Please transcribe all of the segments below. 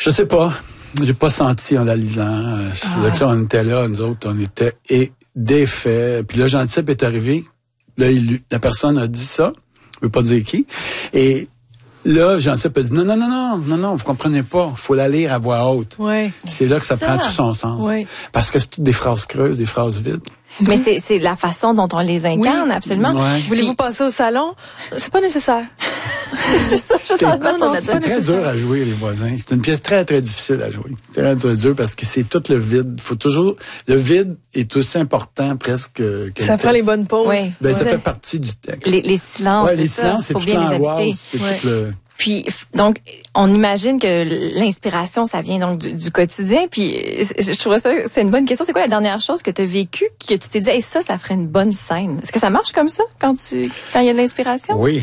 Je sais pas. J'ai pas senti en la lisant. Là, on était là, nous autres, on était défaits. Puis là, Jean-Type est arrivé. Là, la personne a dit ça. Je veux pas dire qui. Et là, Jean-Type a dit non, vous comprenez pas. Faut la lire à voix haute. Ouais. C'est là que ça prend tout son sens. Ouais. Parce que c'est toutes des phrases creuses, des phrases vides. Mais c'est la façon dont on les incarne, absolument. Ouais. Voulez-vous passer au salon? C'est pas nécessaire. C'est très dur à jouer, les voisins. C'est une pièce très, très difficile à jouer. C'est très dur parce que c'est tout le vide. Faut toujours, le vide est aussi important presque que ça prend les bonnes pauses. Oui. Ben, ça fait partie du texte. Les silences, les silences, c'est faut tout bien les l'angoisse, habiter. c'est tout le... Puis, donc, on imagine que l'inspiration, ça vient donc du quotidien. Puis, je trouvais ça, c'est une bonne question. C'est quoi la dernière chose que tu as vécue, que tu t'es dit, hey, ça ferait une bonne scène? Est-ce que ça marche comme ça quand il y a de l'inspiration? Oui.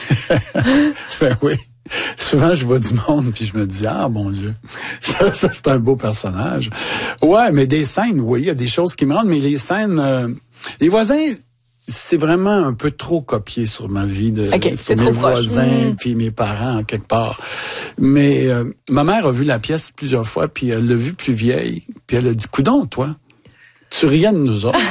Ben oui. Souvent, je vois du monde puis je me dis, ah, mon Dieu, ça c'est un beau personnage. Ouais, mais des scènes, oui, il y a des choses qui me rendent, mais les scènes, les voisins, c'est vraiment un peu trop copié sur ma vie, sur mes voisins puis mes parents, quelque part. Mais ma mère a vu la pièce plusieurs fois, puis elle l'a vue plus vieille, puis elle a dit, coudonc, toi, tu riais de nous autres.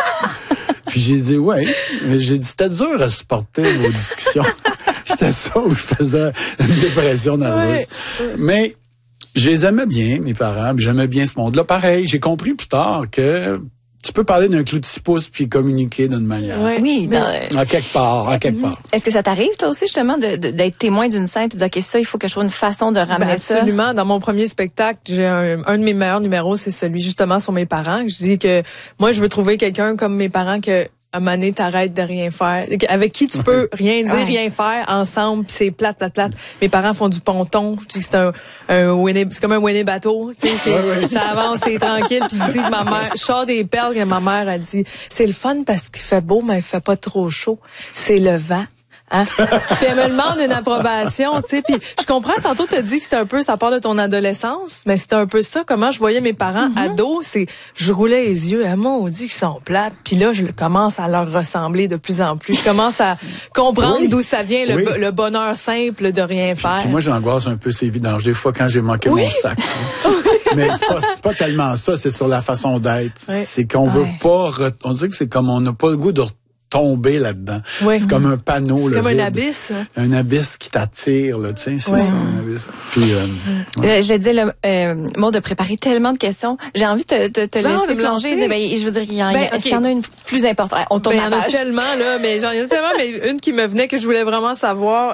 Puis j'ai dit, ouais, mais j'ai dit, c'était dur à supporter vos discussions. C'était ça où je faisais une dépression nerveuse. Ouais. Mais je les aimais bien, mes parents, puis j'aimais bien ce monde-là. Pareil, j'ai compris plus tard que tu peux parler d'un clou de 6 pouces puis communiquer d'une manière. Oui, à quelque part. Est-ce que ça t'arrive, toi aussi, justement, d'être témoin d'une scène et de dire, OK, ça, il faut que je trouve une façon de ramener ça? Absolument. Dans mon premier spectacle, j'ai un de mes meilleurs numéros, c'est celui, justement, sur mes parents. Je dis que moi, je veux trouver quelqu'un comme mes parents que, à un moment donné, t'arrêtes de rien faire. Avec qui tu peux rien dire, rien faire ensemble, puis c'est plate. Mes parents font du ponton. Je dis que c'est comme un Winnie bateau. Tu sais, ça avance, c'est tranquille. Puis je dis que ma mère, je sors des perles que ma mère a dit, c'est le fun parce qu'il fait beau, mais il fait pas trop chaud. C'est le vent. Hein? Puis elle me demande une approbation, tu sais. Puis je comprends, tantôt t'as dit que c'était un peu, ça part de ton adolescence, mais c'était un peu ça. Comment je voyais mes parents ados, c'est, je roulais les yeux, maudit qu'ils sont plates. Puis là, je commence à leur ressembler de plus en plus. Je commence à comprendre d'où ça vient le bonheur simple de rien faire. Puis moi, j'angoisse un peu ces vidanges des fois quand j'ai manqué mon sac. Mais c'est pas tellement ça, c'est sur la façon d'être. C'est qu'on veut pas, on dirait que c'est comme on n'a pas le goût de tomber là-dedans. Oui. C'est comme un panneau. C'est comme vide. un abysse. Un abysse qui t'attire, là, tu sais, c'est ça, un abysse. Puis, je l'ai dit, Maud, de préparer tellement de questions. J'ai envie de te laisser plonger. Je veux dire, est-ce qu'il y en a une plus importante? On tourne la page. Il y en a tellement, là, mais j'en ai tellement, mais une qui me venait que je voulais vraiment savoir,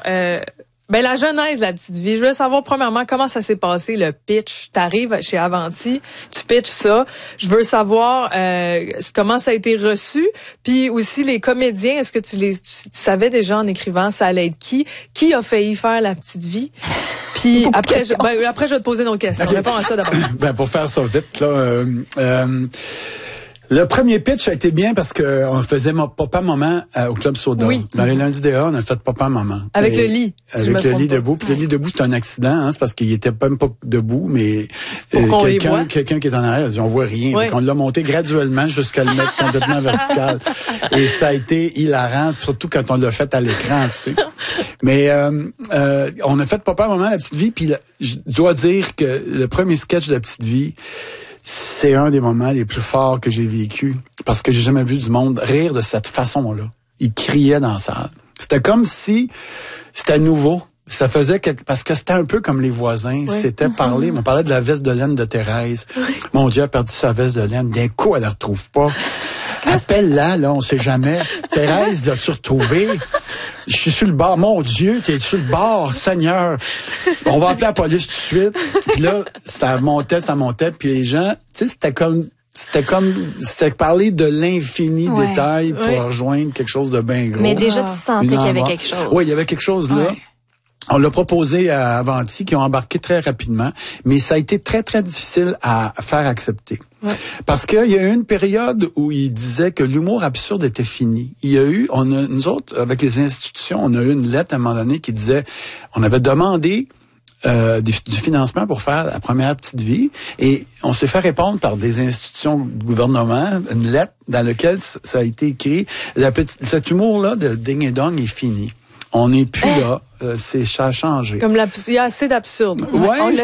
la genèse de La Petite Vie. Je voulais savoir, premièrement, comment ça s'est passé, le pitch. T'arrives chez Avanti, tu pitches ça. Je veux savoir comment ça a été reçu. Puis aussi, les comédiens, est-ce que tu savais déjà en écrivant ça allait être qui? Qui a failli faire La Petite Vie? Puis après, je vais te poser une autre question. Okay. Réponds à ça d'abord. Pour faire ça vite, là, le premier pitch a été bien parce que on faisait Papa-Maman au Club Soda. Oui. Dans les lundis dehors, on a fait Papa-Maman. Avec le lit. Avec le lit debout. Puis le lit debout, c'est un accident, c'est parce qu'il était même pas debout, mais quelqu'un qui est en arrière, on voit rien. Oui. Donc on l'a monté graduellement jusqu'à le mettre complètement vertical. Et ça a été hilarant, surtout quand on l'a fait à l'écran, tu sais. Mais on a fait Papa-Maman, La Petite Vie, puis je dois dire que le premier sketch de La Petite Vie, c'est un des moments les plus forts que j'ai vécu parce que j'ai jamais vu du monde rire de cette façon-là. Ils criaient dans la salle. C'était comme si c'était nouveau. Ça faisait parce que c'était un peu comme les voisins. C'était parler. On parlait de la veste de laine de Thérèse. Mon Dieu, elle a perdu sa veste de laine. D'un coup, elle la retrouve pas. Appelle-la, là, on sait jamais. Thérèse, l'as-tu retrouvée? Je suis sur le bord. Mon Dieu, t'es sur le bord, Seigneur. On va appeler la police tout de suite. Puis là, ça montait. Puis les gens, tu sais, c'était parler de l'infini détail pour rejoindre quelque chose de bien gros. Mais déjà, tu sentais qu'il y avait quelque chose. Oui, il y avait quelque chose là. On l'a proposé à Avanti, qui ont embarqué très rapidement, mais ça a été très, très difficile à faire accepter. Ouais. Parce qu'il y a eu une période où ils disaient que l'humour absurde était fini. Nous autres, avec les institutions, on a eu une lettre à un moment donné qui disait, on avait demandé du financement pour faire la première Petite Vie et on s'est fait répondre par des institutions de gouvernement, une lettre dans laquelle ça a été écrit, cet humour-là de ding et dong est fini. On n'est plus là. Ça a changé. Il y a assez d'absurde. Ouais,